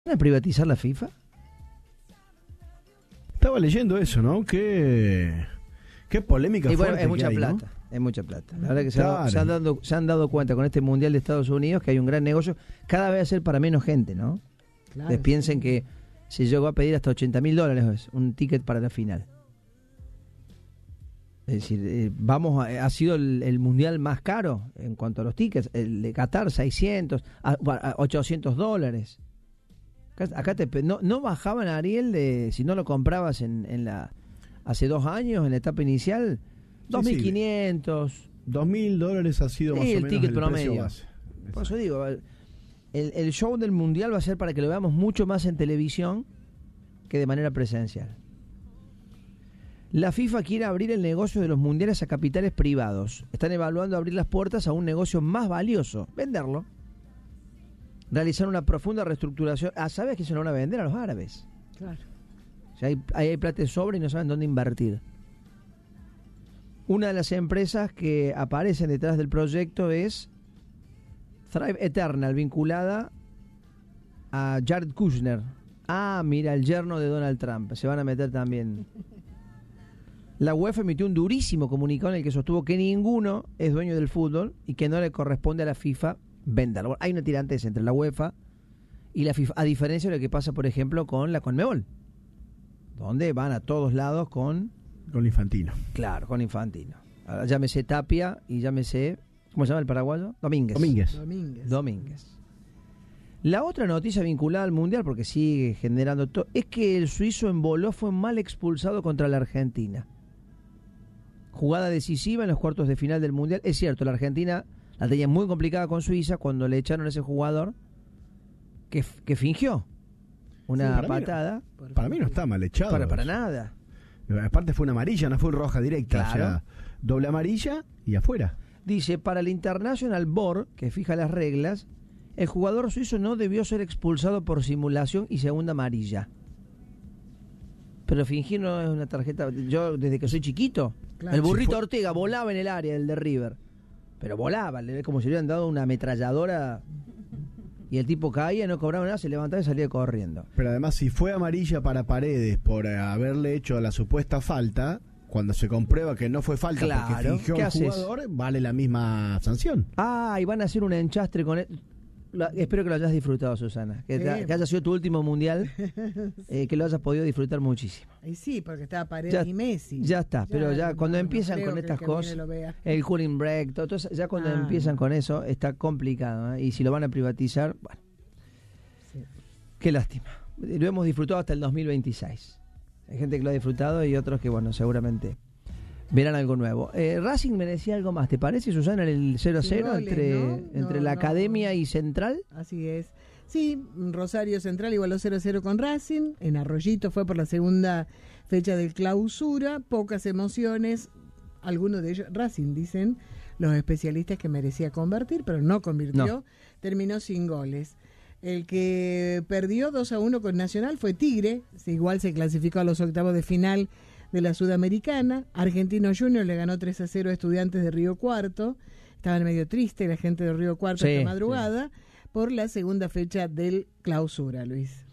¿Van a privatizar la FIFA? Estaba leyendo eso, ¿no? Qué polémica Y bueno, fuerte es mucha que hay, plata, ¿no? es mucha plata. La verdad que Claro. se han dado cuenta con este Mundial de Estados Unidos que hay un gran negocio. Cada vez va a ser para menos gente, ¿no? Claro, Ustedes piensen que se llegó a pedir hasta $80.000 un ticket para la final. Es decir, ha sido el mundial más caro en cuanto a los tickets. El de Qatar, 600, a $800. Acá no bajaban, Ariel, si no lo comprabas hace 2 años, en la etapa inicial, Sí, 2.500. $2.000 ha sido más o el menos ticket el promedio. precio base. Por eso digo, el show del mundial va a ser para que lo veamos mucho más en televisión que de manera presencial. La FIFA quiere abrir el negocio de los mundiales a capitales privados. Están evaluando abrir las puertas a un negocio más valioso, venderlo. Realizar una profunda reestructuración. ¿Sabes que se lo van a vender a los árabes? claro. O sea, hay plata de sobra y no saben dónde invertir. Una de las empresas que aparecen detrás del proyecto es Thrive Eternal, vinculada a Jared Kushner. Mira, el yerno de Donald Trump. Se van a meter también. La UEFA emitió un durísimo comunicado en el que sostuvo que ninguno es dueño del fútbol y que no le corresponde a la FIFA venderlo. Hay una tirantez entre la UEFA y la FIFA, a diferencia de lo que pasa, por ejemplo, con la Conmebol, donde van a todos lados con Infantino. Claro, con Infantino. Ahora, llámese Tapia y llámese, ¿cómo se llama el paraguayo? Domínguez. Domínguez. La otra noticia vinculada al Mundial, porque sigue generando todo, es que el suizo Embolo fue mal expulsado contra la Argentina. Jugada decisiva en los cuartos de final del Mundial. Es cierto, la Argentina la tenía muy complicada con Suiza cuando le echaron a ese jugador que fingió una patada. Para mí no está mal echado. Para nada. Aparte fue una amarilla, no fue roja directa. Claro. O sea, doble amarilla y afuera. Dice, para el International Board, que fija las reglas, el jugador suizo no debió ser expulsado por simulación y segunda amarilla. Pero fingir no es una tarjeta. Yo, desde que soy chiquito, Claro, el burrito si fue... Ortega volaba en el área, el de River. Pero volaba, como si le hubieran dado una ametralladora y el tipo caía, no cobraba nada, se levantaba y salía corriendo. Pero además, si fue amarilla para Paredes por haberle hecho la supuesta falta, cuando se comprueba que no fue falta porque Claro, fingió ¿qué el haces? jugador, vale la misma sanción. Y van a hacer un enchastre con él. Espero que lo hayas disfrutado, Susana. Que haya sido tu último mundial, que lo hayas podido disfrutar muchísimo. Y sí, porque estaba Paredes y Messi. Ya está, pero ya cuando empiezan creo con que estas el que cosas, viene lo vea. el cooling break, todo eso, ya cuando empiezan con eso, está complicado, ¿eh? Y si lo van a privatizar, bueno, Sí. qué lástima. Lo hemos disfrutado hasta el 2026. Hay gente que lo ha disfrutado y otros que, bueno, seguramente verán algo nuevo. Racing me decía algo más, ¿te parece, Susana, el 0-0 Sin goles, entre no, la no. Academia y Central? Así es. Sí, Rosario Central igualó 0-0 con Racing. En Arroyito fue por la segunda fecha del clausura. Pocas emociones. Algunos de ellos, Racing, dicen los especialistas que merecía convertir, pero no convirtió. No. Terminó sin goles. El que perdió 2-1 con Nacional fue Tigre. Igual se clasificó a los octavos de final de la Sudamericana. Argentino Junior le ganó 3-0 a Estudiantes de Río Cuarto. Estaban medio triste la gente de Río Cuarto esta madrugada por la segunda fecha del clausura, Luis.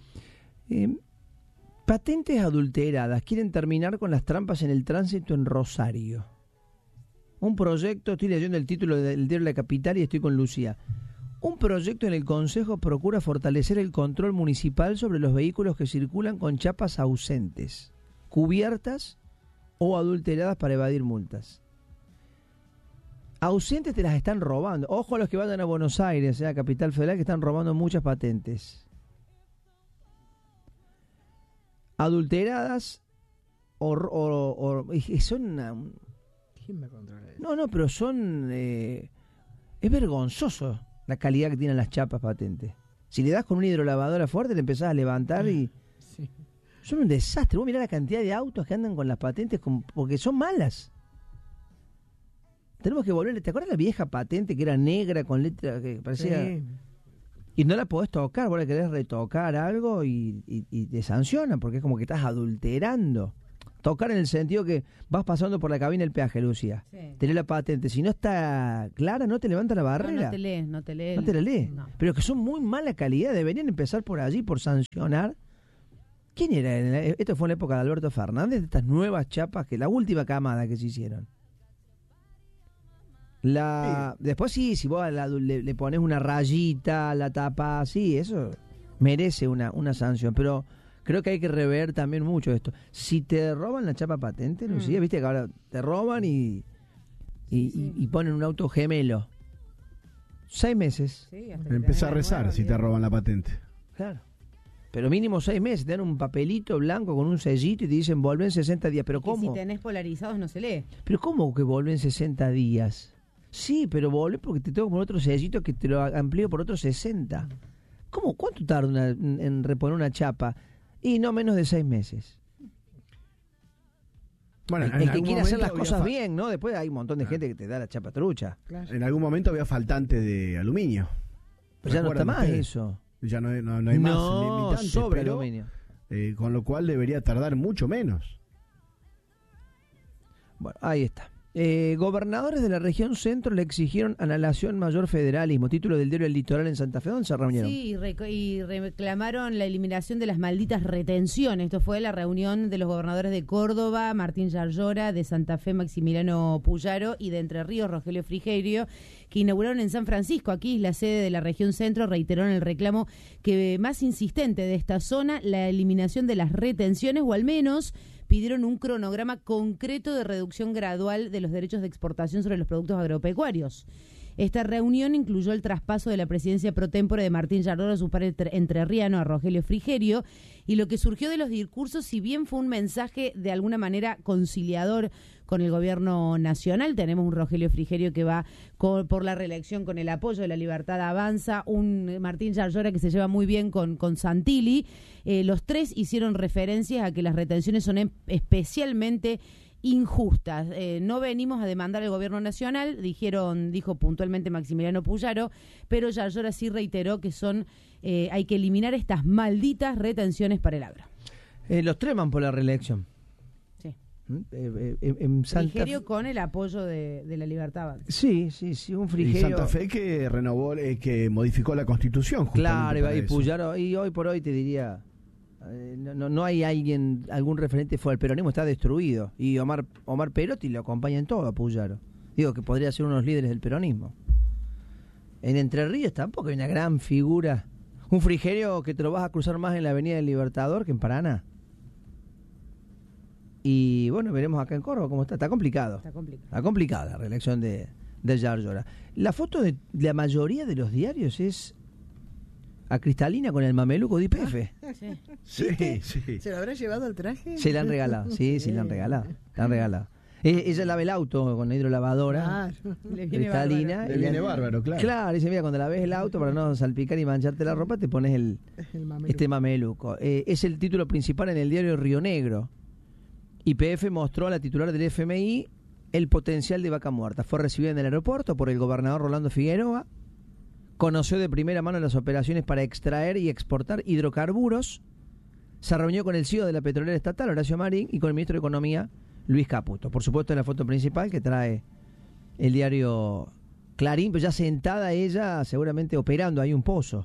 Patentes adulteradas quieren terminar con las trampas en el tránsito en Rosario. Un proyecto, estoy leyendo el título del diario La Capital y estoy con Lucía. Un proyecto en el Consejo procura fortalecer el control municipal sobre los vehículos que circulan con chapas ausentes, cubiertas o adulteradas para evadir multas. Ausentes te las están robando. Ojo a los que vayan a Buenos Aires, a Capital Federal, que están robando muchas patentes. Adulteradas y son... ¿Quién me controla eso? No, pero son... es vergonzoso la calidad que tienen las chapas patentes. Si le das con una hidrolavadora fuerte, le empezás a levantar y... Sí. Son un desastre. Vos mirá la cantidad de autos que andan con las patentes porque son malas. Tenemos que volver. ¿Te acuerdas la vieja patente que era negra con letra que parecía? Sí. Y no la podés tocar. Vos le querés retocar algo y te sancionan porque es como que estás adulterando. Tocar en el sentido que vas pasando por la cabina del peaje, Lucía. Sí. Tenés la patente. Si no está clara, no te levanta la barrera. No te lees. No te la lees. No. Pero que son muy mala calidad. Deberían empezar por allí, por sancionar. ¿Quién era? Esto fue en la época de Alberto Fernández, de estas nuevas chapas, que la última camada que se hicieron. Después sí, si vos le pones una rayita, la tapa, sí, eso merece una sanción. Pero creo que hay que rever también mucho esto. Si te roban la chapa patente, Lucía, viste que ahora te roban y ponen un auto gemelo. 6 meses. Sí, hasta que Empezá a te rezar nueva, si te roban la patente. Claro. Pero mínimo 6 meses. Te dan un papelito blanco con un sellito y te dicen volver en 60 días. ¿Pero que cómo? si tenés polarizados no se lee. ¿Pero cómo que volver en 60 días? Sí, pero volver porque te tengo con otro sellito que te lo amplío por otros 60. ¿Cómo? ¿Cuánto tarda en reponer una chapa? Y no menos de 6 meses. Bueno, El que quiere hacer las había cosas bien, ¿no? Después hay un montón de gente que te da la chapa trucha. Claro. En algún momento había faltante de aluminio. Pero ya no está ¿Recuerdan más ustedes? eso. Ya no hay más limitantes, sobre pero, aluminio. con lo cual debería tardar mucho menos. Bueno, ahí está. Gobernadores de la región centro le exigieron a la Nación Mayor Federalismo, título del diario El Litoral en Santa Fe. ¿Dónde se reunieron? Sí, y reclamaron la eliminación de las malditas retenciones. Esto fue la reunión de los gobernadores de Córdoba, Martín Yarlora, de Santa Fe, Maximiliano Puyaro, y de Entre Ríos, Rogelio Frigerio, que inauguraron en San Francisco. Aquí es la sede de la región centro. Reiteraron el reclamo que más insistente de esta zona, la eliminación de las retenciones, o al menos pidieron un cronograma concreto de reducción gradual de los derechos de exportación sobre los productos agropecuarios. Esta reunión incluyó el traspaso de la presidencia pro tempore de Martín Yarlora a su par entrerriano, a Rogelio Frigerio, y lo que surgió de los discursos, si bien fue un mensaje de alguna manera conciliador con el gobierno nacional, tenemos un Rogelio Frigerio que va por la reelección con el apoyo de La Libertad Avanza, un Martín Yarlora que se lleva muy bien con Santilli. Los tres hicieron referencias a que las retenciones son especialmente injustas. No venimos a demandar al gobierno nacional, dijo puntualmente Maximiliano Puyaro, pero Yarlora sí reiteró que hay que eliminar estas malditas retenciones para el agro. Los tres van por la reelección. Sí. En Santa Frigerio con el apoyo de La Libertad Avanza. Sí, un Y Frigerio. Santa Fe que renovó, que modificó la Constitución. Claro, para y eso. Puyaro, y hoy por hoy te diría, no hay algún referente fuera. El peronismo está destruido. Y Omar Perotti lo acompaña en todo a Puyaro. Digo que podría ser uno de los líderes del peronismo. En Entre Ríos tampoco hay una gran figura. Un Frigerio que te lo vas a cruzar más en la Avenida del Libertador que en Paraná. Y bueno, veremos acá en Córdoba cómo está. Está complicado. Está complicada la reelección de Yarlora. La foto de la mayoría de los diarios es a Cristalina con el mameluco de YPF. Sí. ¿Se lo habrá llevado al traje? Se la han regalado, sí, le han regalado. La han regalado. Ella lava el auto con la hidrolavadora. Claro. Le viene Cristalina. bárbaro. Le viene bárbaro, claro. Claro, dice, mira, cuando la ves el auto, para no salpicar y mancharte la ropa, te pones El mameluco. este mameluco. Es el título principal en el diario Río Negro. YPF mostró a la titular del FMI el potencial de Vaca Muerta. Fue recibida en el aeropuerto por el gobernador Rolando Figueroa. Conoció de primera mano las operaciones para extraer y exportar hidrocarburos. Se reunió con el CEO de la petrolera estatal, Horacio Marín, y con el ministro de Economía, Luis Caputo. Por supuesto, en la foto principal que trae el diario Clarín, pero ya sentada ella, seguramente operando ahí un pozo.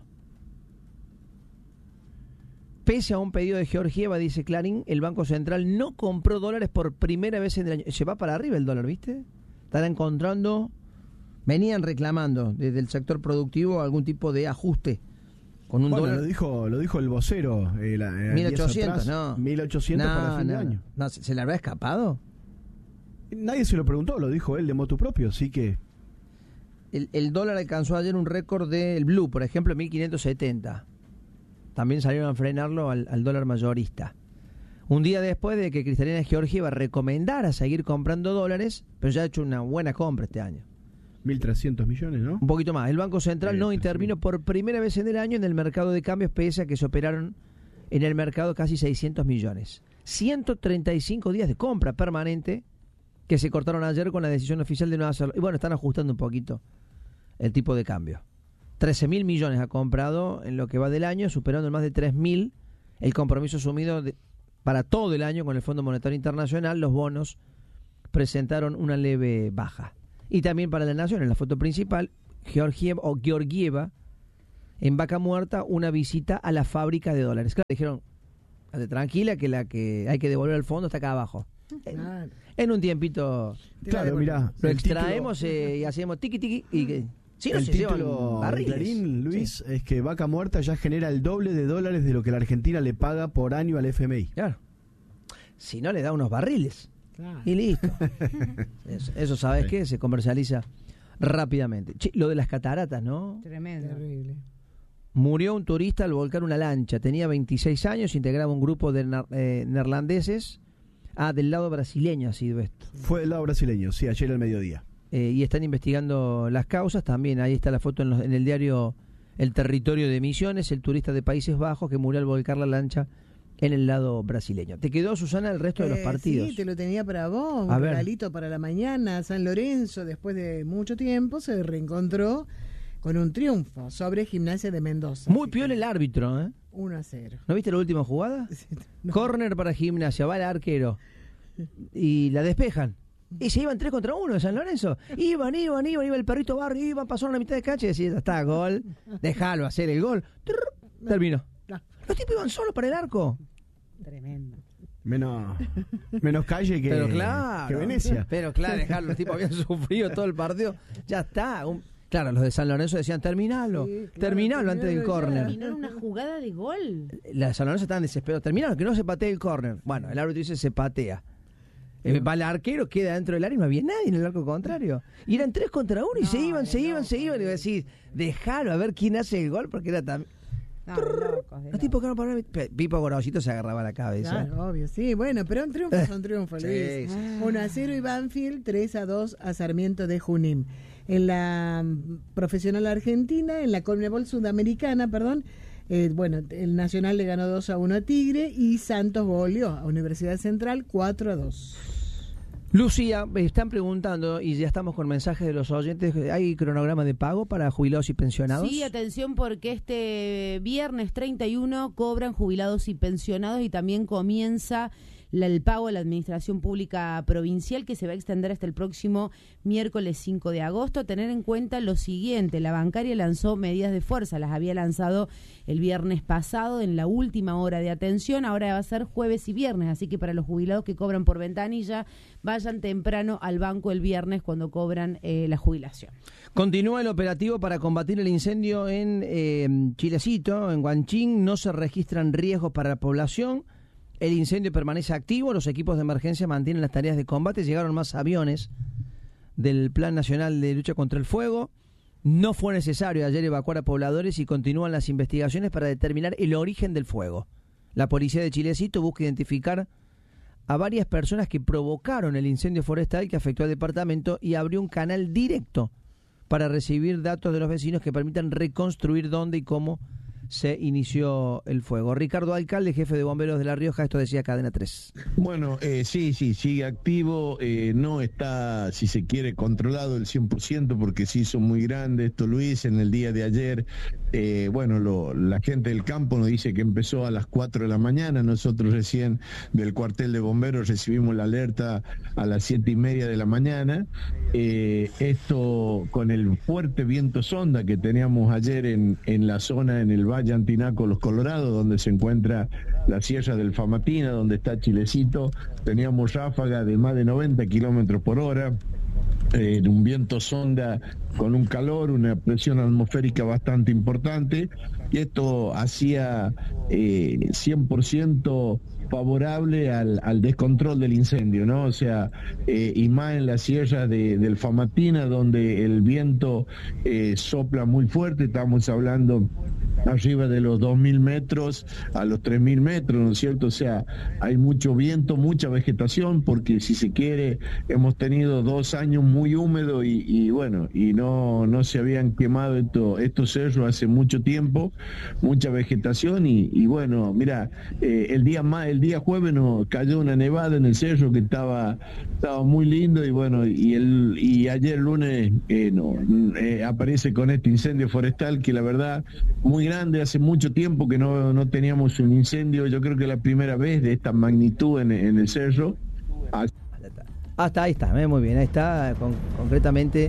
Pese a un pedido de Georgieva, dice Clarín, el Banco Central no compró dólares por primera vez en el año. Se va para arriba el dólar, ¿viste? Están encontrando, venían reclamando desde el sector productivo algún tipo de ajuste. Con un dólar. Lo dijo el vocero. 1800, no. 1800 para fin de año. No, ¿se le habrá escapado? Nadie se lo preguntó, lo dijo él de motu propio, así que... El dólar alcanzó ayer un récord del Blue, por ejemplo, 1570. También salieron a frenarlo al dólar mayorista. Un día después de que Cristalina Georgieva recomendara seguir comprando dólares, pero ya ha hecho una buena compra este año. 1.300 millones, ¿no? Un poquito más. El Banco Central no Sí. intervino por primera vez en el año en el mercado de cambios, pese a que se operaron en el mercado casi 600 millones. 135 días de compra permanente que se cortaron ayer con la decisión oficial de no hacerlo. Y bueno, están ajustando un poquito el tipo de cambio. 13.000 millones ha comprado en lo que va del año, superando en más de 3.000 el compromiso asumido para todo el año con el Fondo Monetario Internacional, los bonos presentaron una leve baja. Y también para la Nación, en la foto principal, Georgieva, en Vaca Muerta, una visita a la fábrica de dólares. Claro, dijeron, tranquila, que la que hay que devolver al fondo está acá abajo. En un tiempito, Claro, mirá, lo el extraemos título- y hacemos tiqui tiqui. Y si no el se título llevan de barriles. Clarín, Luis, es que Vaca Muerta ya genera el doble de dólares de lo que la Argentina le paga por año al FMI. Claro. Si no, le da unos barriles. Claro. Y listo. Eso ¿sabes qué? Se comercializa rápidamente. Che, lo de las cataratas, ¿no? Tremendo. Terrible. Murió un turista al volcar una lancha. Tenía 26 años, integraba un grupo de neerlandeses. Del lado brasileño ha sido esto. Fue del lado brasileño, sí, ayer al mediodía. Y están investigando las causas. También ahí está la foto en el diario El Territorio de Misiones, el turista de Países Bajos que murió al volcar la lancha en el lado brasileño. ¿Te quedó, Susana, el resto de los partidos? Sí, te lo tenía para vos, A un ver. regalito para la mañana. San Lorenzo, después de mucho tiempo, se reencontró con un triunfo sobre Gimnasia de Mendoza. Muy piola el árbitro, ¿eh? 1-0. ¿No viste la última jugada? No. Córner para Gimnasia, va el arquero y la despejan. Y se iban 3 contra 1 de San Lorenzo. Iba el perrito Barrio, pasaron la mitad de cancha y decía, ya está, gol, déjalo hacer el gol. Terminó. No. Los tipos iban solos para el arco. Tremendo. Menos calle que, Pero claro, que Venecia. Pero claro, dejarlo, los tipos habían sufrido todo el partido. Ya está. Claro, los de San Lorenzo decían, terminalo, Sí, claro, terminalo antes del terminalo ya. córner. Terminó en una jugada de gol. Los de San Lorenzo estaban desesperados. Terminaron, que no se patee el córner. Bueno, el árbitro dice, se patea. Va el arquero, queda dentro del área y no había nadie en el arco contrario. Y eran 3 contra 1 y se iban. Y vos decís, dejalo a ver quién hace el gol porque era tan... No, locos, Los tipos que no paraban. Pipo Gorosito se agarraba la cabeza. Claro, obvio, sí. Bueno, pero un triunfo es un triunfo, Sí, Luis. sí. 1-0 y Banfield, 3-2 a Sarmiento de Junín. En la profesional argentina, en la Conmebol sudamericana, perdón, bueno, el Nacional le ganó 2-1 a Tigre y Santos goleó a Universidad Central 4-2. Lucía, están preguntando, y ya estamos con mensajes de los oyentes, ¿hay cronograma de pago para jubilados y pensionados? Sí, atención porque este viernes 31 cobran jubilados y pensionados y también comienza el pago de la Administración Pública Provincial que se va a extender hasta el próximo miércoles 5 de agosto. Tener en cuenta lo siguiente, la bancaria lanzó medidas de fuerza, las había lanzado el viernes pasado en la última hora de atención, ahora va a ser jueves y viernes, así que para los jubilados que cobran por ventanilla, vayan temprano al banco el viernes cuando cobran la jubilación. Continúa el operativo para combatir el incendio en Chilecito, en Huanchín, no se registran riesgos para la población. El incendio permanece activo, los equipos de emergencia mantienen las tareas de combate, llegaron más aviones del Plan Nacional de Lucha contra el Fuego. No fue necesario ayer evacuar a pobladores y continúan las investigaciones para determinar el origen del fuego. La policía de Chilecito busca identificar a varias personas que provocaron el incendio forestal que afectó al departamento y abrió un canal directo para recibir datos de los vecinos que permitan reconstruir dónde y cómo se inició el fuego. Ricardo Alcalde, jefe de bomberos de La Rioja, esto decía Cadena 3. Bueno, sí, sigue activo, no está, si se quiere, controlado el 100% porque se hizo muy grande esto, Luis, en el día de ayer. La gente del campo nos dice que empezó a las 4 de la mañana, nosotros recién del cuartel de bomberos recibimos la alerta a las 7:30 de la mañana. Esto con el fuerte viento sonda que teníamos ayer en la zona, en el Valle Antinaco, Los Colorados, donde se encuentra la Sierra del Famatina, donde está Chilecito, teníamos ráfaga de más de 90 kilómetros por hora. Un viento sonda con un calor, una presión atmosférica bastante importante, y esto hacía 100% favorable al descontrol del incendio, ¿no? O sea, y más en la sierra del Famatina, donde el viento sopla muy fuerte, estamos hablando arriba de los 2.000 metros a los 3.000 metros, ¿no es cierto? O sea, hay mucho viento, mucha vegetación, porque si se quiere, hemos tenido 2 años muy húmedos y no se habían quemado estos cerros hace mucho tiempo, mucha vegetación y bueno, mira, el día jueves nos cayó una nevada en el cerro que estaba muy lindo y bueno, y ayer lunes aparece con este incendio forestal que la verdad muy grande. grande, hace mucho tiempo que no teníamos un incendio, yo creo que la primera vez de esta magnitud en el cerro. Hasta ahí está, muy bien, ahí está concretamente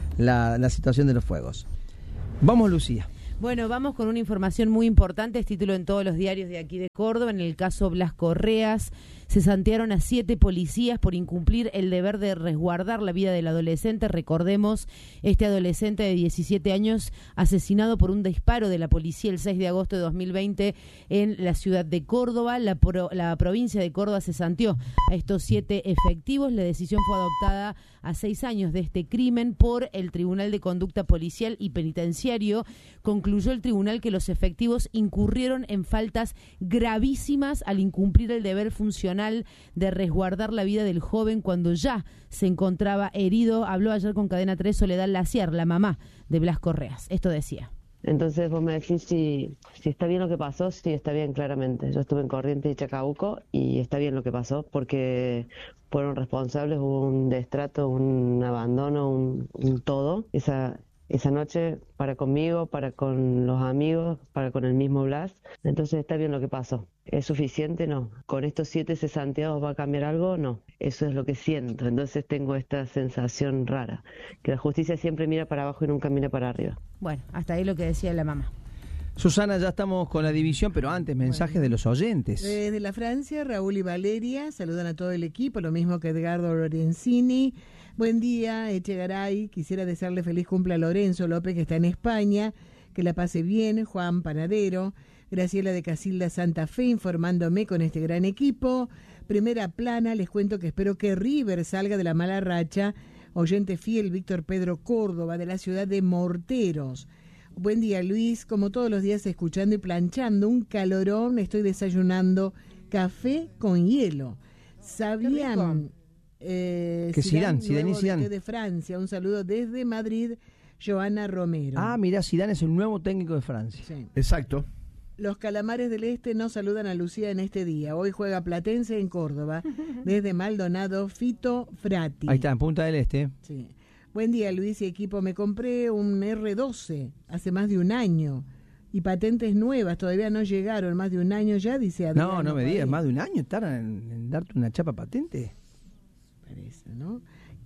la situación de los fuegos. Vamos, Lucía. Bueno, vamos con una información muy importante, es título en todos los diarios de aquí de Córdoba. En el caso Blas Correas, se santearon a 7 policías por incumplir el deber de resguardar la vida del adolescente. Recordemos, este adolescente de 17 años asesinado por un disparo de la policía el 6 de agosto de 2020 en la ciudad de Córdoba. La provincia de Córdoba se santeó a estos 7 efectivos. La decisión fue adoptada a 6 años de este crimen por el Tribunal de Conducta Policial y Penitenciario. Concluyó el tribunal que los efectivos incurrieron en faltas gravísimas al incumplir el deber funcional de resguardar la vida del joven cuando ya se encontraba herido. Habló ayer con Cadena 3 Soledad Lacier, la mamá de Blas Correas. Esto decía. Entonces vos me decís si está bien lo que pasó. Sí, está bien, claramente. Yo estuve en Corrientes y Chacabuco y está bien lo que pasó porque fueron responsables, hubo un destrato, un abandono, un todo. Esa noche para conmigo, para con los amigos, para con el mismo Blas. Entonces está bien lo que pasó. ¿Es suficiente? No. ¿Con estos 7 cesanteados va a cambiar algo? No. Eso es lo que siento. Entonces tengo esta sensación rara, que la justicia siempre mira para abajo y nunca mira para arriba. Bueno, hasta ahí lo que decía la mamá. Susana, ya estamos con la división, pero antes mensajes de los oyentes. Desde la Francia, Raúl y Valeria saludan a todo el equipo, lo mismo que Edgardo Lorenzini. Buen día, Echegaray. Quisiera desearle feliz cumple a Lorenzo López, que está en España, que la pase bien. Juan Panadero. Graciela de Casilda Santa Fe, informándome con este gran equipo. Primera plana, les cuento que espero que River salga de la mala racha. Oyente fiel, Víctor Pedro Córdoba, de la ciudad de Morteros. Buen día, Luis. Como todos los días, escuchando y planchando, un calorón. Estoy desayunando café con hielo. ¿Sabían? Que Zidane de Francia. Un saludo desde Madrid, Joana Romero. Ah, mira, Zidane es el nuevo técnico de Francia. Sí. Exacto. Los Calamares del Este no saludan a Lucía en este día. Hoy juega Platense en Córdoba. Desde Maldonado, Fito Frati. Ahí está, en Punta del Este. Sí. Buen día, Luis y equipo. Me compré un R12 hace más de un año. Y patentes nuevas todavía no llegaron. Más de un año ya, dice Adriano. No me digas, más de un año tardan en darte una chapa patente. Parece, ¿no?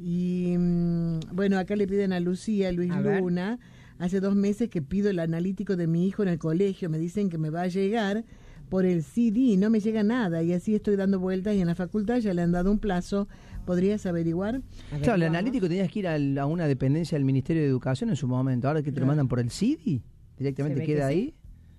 Y bueno, acá le piden a Lucía, Luis Luna. Hace 2 meses que pido el analítico de mi hijo en el colegio. Me dicen que me va a llegar por el CD. No me llega nada. Y así estoy dando vueltas. Y en la facultad ya le han dado un plazo. ¿Podrías averiguar? Claro, el analítico tenías que ir a una dependencia del Ministerio de Educación en su momento. Ahora que te lo mandan por el CD, directamente queda ahí.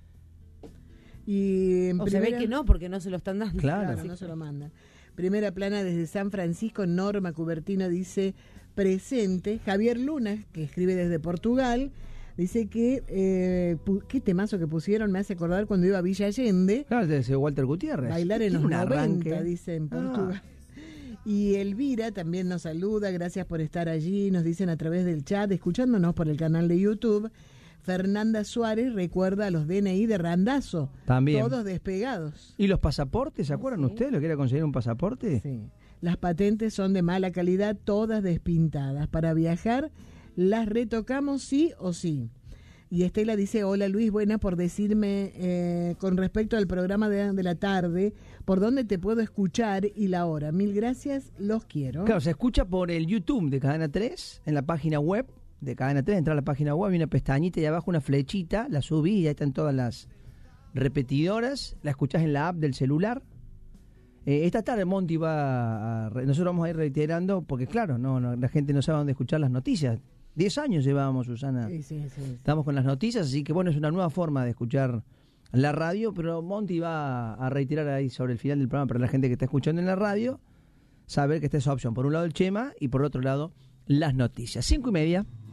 Y se ve que no, porque no se lo están dando. Claro, no se lo mandan. Primera plana desde San Francisco, Norma Cubertino dice presente. Javier Luna, que escribe desde Portugal, dice que qué temazo que pusieron, me hace acordar cuando iba a Villa Allende. Claro, desde Walter Gutiérrez. Bailar en los 90, dice en Portugal. Y Elvira también nos saluda, gracias por estar allí, nos dicen a través del chat, escuchándonos por el canal de YouTube. Fernanda Suárez recuerda a los DNI de Randazzo, también. Todos despegados. ¿Y los pasaportes? ¿Se acuerdan ustedes lo que era conseguir un pasaporte? Sí. Las patentes son de mala calidad, todas despintadas. Para viajar las retocamos sí o sí. Y Estela dice, hola Luis, buena por decirme con respecto al programa de la tarde, por dónde te puedo escuchar y la hora. Mil gracias, los quiero. Claro, se escucha por el YouTube de Cadena 3, en la página web de Cadena 3, entrar a la página web, hay una pestañita y abajo una flechita, la subí y ahí están todas las repetidoras, la escuchás en la app del celular. Esta tarde Monty nosotros vamos a ir reiterando, porque claro, la gente no sabe dónde escuchar las noticias. 10 años llevábamos, Susana. Sí. Estamos con las noticias, así que bueno, es una nueva forma de escuchar la radio, pero Monty va a reiterar ahí sobre el final del programa para la gente que está escuchando en la radio, saber que está esa opción. Por un lado el Chema y por otro lado las noticias. 5:30.